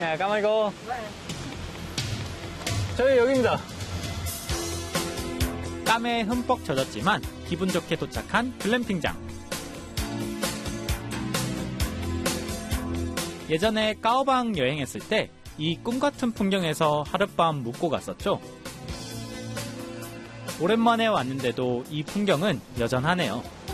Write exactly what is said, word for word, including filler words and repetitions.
야, 까마귀고. 저희 여기입니다. 땀에 흠뻑 젖었지만 기분 좋게 도착한 글램핑장. 예전에 까오방 여행했을 때 이 꿈같은 풍경에서 하룻밤 묵고 갔었죠. 오랜만에 왔는데도 이 풍경은 여전하네요.